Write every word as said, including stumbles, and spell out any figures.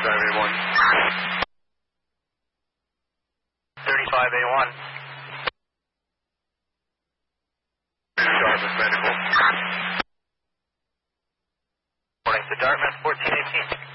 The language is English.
thirty-five A one. thirty-five A one. Dartmouth Medical. Morning to Dartmouth, fourteen eighteen.